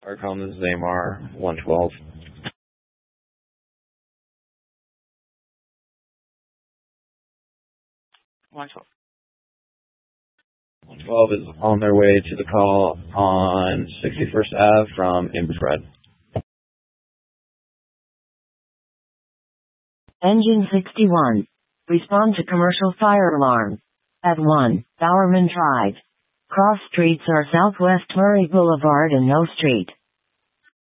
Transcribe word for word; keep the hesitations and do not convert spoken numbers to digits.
Arcom, this is A M R one twelve. one twelve. one twelve is on their way to the call on sixty-first Avenue from infrared. Engine sixty-one. Respond to commercial fire alarm. At one, Bowerman Drive. Cross streets are Southwest Murray Boulevard and No Street.